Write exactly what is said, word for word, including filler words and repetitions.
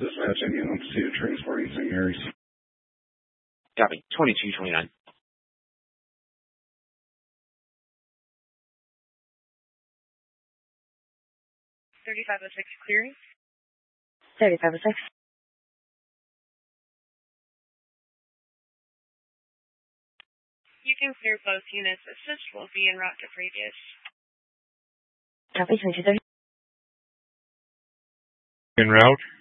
Dispatch Indian on Cedar transporting Saint Mary's. Copy. twenty-two twenty-nine. thirty-five oh six clearing. thirty-five oh six. You can clear both units. Assist will be en route to previous. Copy, twenty-two thirty. En route.